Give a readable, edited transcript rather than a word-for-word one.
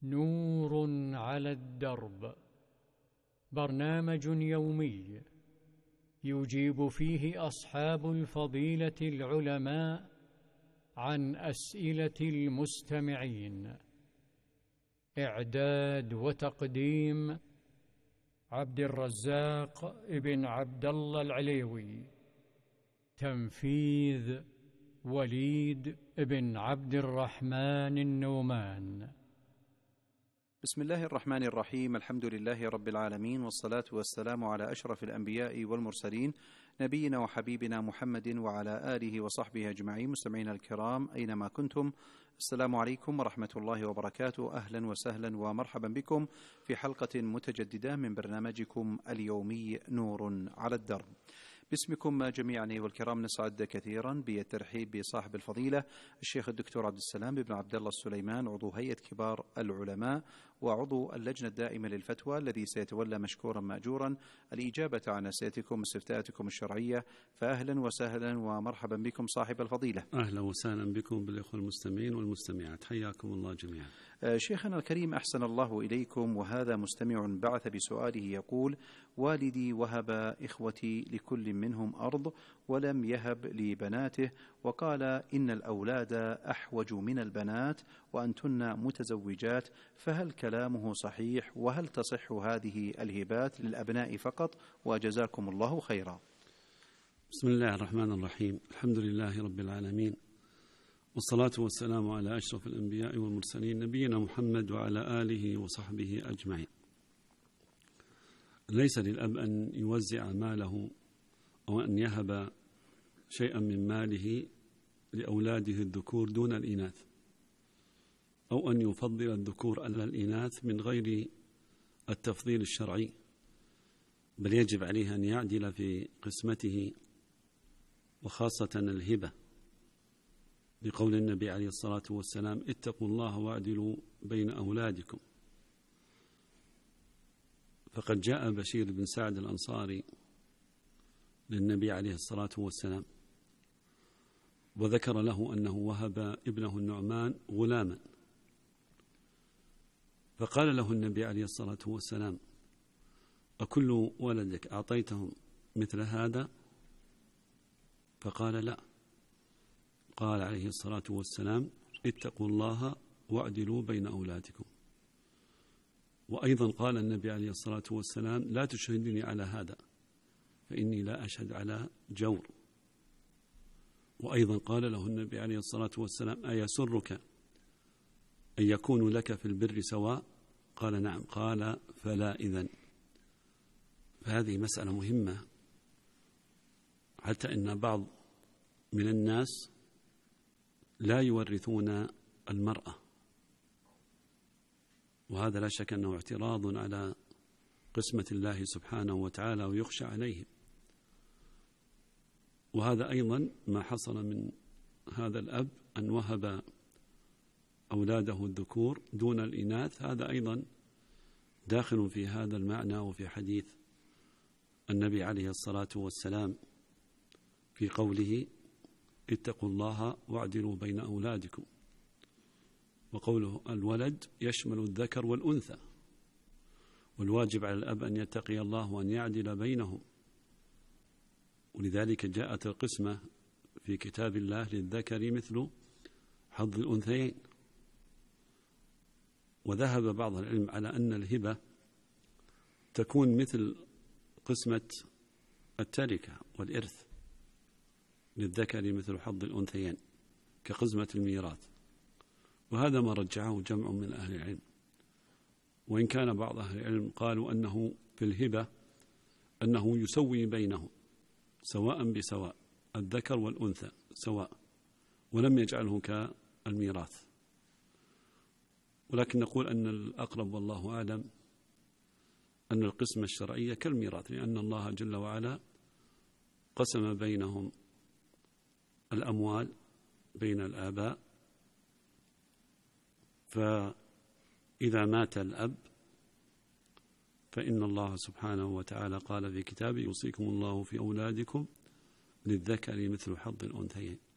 نور على الدرب، برنامج يومي يجيب فيه أصحاب الفضيلة العلماء عن أسئلة المستمعين. إعداد وتقديم عبد الرزاق ابن عبد الله العليوي. تنفيذ وليد بن عبد الرحمن النومان. بسم الله الرحمن الرحيم. الحمد لله رب العالمين، والصلاة والسلام على أشرف الأنبياء والمرسلين، نبينا وحبيبنا محمد وعلى آله وصحبه أجمعين. مستمعينا الكرام أينما كنتم، السلام عليكم ورحمة الله وبركاته. أهلا وسهلا ومرحبا بكم في حلقة متجددة من برنامجكم اليومي نور على الدرب. باسمكم جميعا أيها الكرام نسعد كثيرا بالترحيب بصاحب الفضيلة الشيخ الدكتور عبد السلام بن عبد الله السليمان، عضو هيئة كبار العلماء وعضو اللجنة الدائمة للفتوى، الذي سيتولى مشكورا مأجورا الإجابة عن أسئلتكم واستفتاءاتكم الشرعية. فأهلا وسهلا ومرحبا بكم صاحب الفضيلة. أهلا وسهلا بكم بالإخوة المستمعين والمستمعات، حياكم الله جميعا. شيخنا الكريم أحسن الله إليكم، وهذا مستمع بعث بسؤاله يقول: والدي وهب إخوتي لكل منهم أرض ولم يهب لبناته، وقال إن الأولاد أحوج من البنات وأنتن متزوجات، فهل كلامه صحيح؟ وهل تصح هذه الهبات للأبناء فقط؟ وجزاكم الله خيرا. بسم الله الرحمن الرحيم. الحمد لله رب العالمين، والصلاة والسلام على أشرف الأنبياء والمرسلين، نبينا محمد وعلى آله وصحبه أجمعين. ليس للأب أن يوزع ماله أو أن يهب شيئا من ماله لأولاده الذكور دون الإناث، أو أن يفضل الذكور على الإناث من غير التفضيل الشرعي، بل يجب عليه أن يعدل في قسمته، وخاصة الهبة، بقول النبي عليه الصلاة والسلام: اتقوا الله واعدلوا بين أولادكم. فقد جاء بشير بن سعد الأنصاري للنبي عليه الصلاة والسلام وذكر له أنه وهب ابنه النعمان غلاما، فقال له النبي عليه الصلاة والسلام: أكل ولدك أعطيتهم مثل هذا؟ فقال: لا. قال عليه الصلاة والسلام: اتقوا الله واعدلوا بين أولادكم. وأيضا قال النبي عليه الصلاة والسلام: لا تشهدني على هذا فإني لا أشهد على جور. وأيضا قال له النبي عليه الصلاة والسلام: أيسرك أن يكون لك في البر سواء؟ قال: نعم. قال: فلا إذن. فهذه مسألة مهمة، حتى إن بعض من الناس لا يورثون المرأة، وهذا لا شك أنه اعتراض على قسمة الله سبحانه وتعالى ويخشى عليه. وهذا أيضا ما حصل من هذا الأب أن وهب أولاده الذكور دون الإناث، هذا أيضا داخل في هذا المعنى وفي حديث النبي عليه الصلاة والسلام في قوله: اتقوا الله واعدلوا بين أولادكم. وقوله الولد يشمل الذكر والأنثى، والواجب على الأب أن يتقي الله وأن يعدل بينهم. ولذلك جاءت القسمة في كتاب الله: للذكر مثل حظ الأنثيين. وذهب بعض العلم على أن الهبة تكون مثل قسمة التركة والإرث، للذكر مثل حظ الأنثيين كقسمة الميراث. وهذا ما رجعه جمع من أهل العلم، وإن كان بعض أهل العلم قالوا أنه في الهبة أنه يسوي بينهم سواء بسواء، الذكر والأنثى سواء، ولم يجعله كالميراث. ولكن نقول أن الأقرب والله أعلم أن القسمة الشرعية كالميراث، لأن الله جل وعلا قسم بينهم الأموال بين الآباء. فإذا مات الأب فإن الله سبحانه وتعالى قال في كتابه: يوصيكم الله في أولادكم للذكر مثل حظ الأنثيين.